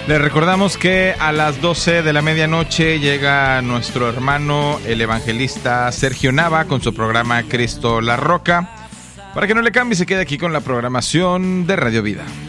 Les recordamos que a las 12 de la medianoche llega nuestro hermano, el evangelista Sergio Nava, con su programa Cristo la Roca. Para que no le cambie, se quede aquí con la programación de Radio Vida.